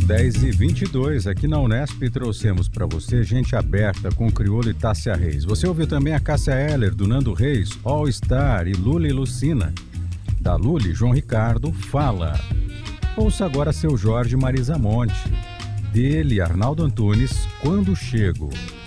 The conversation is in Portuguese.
10h22, aqui na Unesp trouxemos para você Gente Aberta com Criolo e Tássia Reis. Você ouviu também a Cássia Eller, do Nando Reis, All Star e Lula e Lucina. Da Luli, João Ricardo, Fala. Ouça agora Seu Jorge e Marisa Monte. Dele, Arnaldo Antunes, Quando Chego.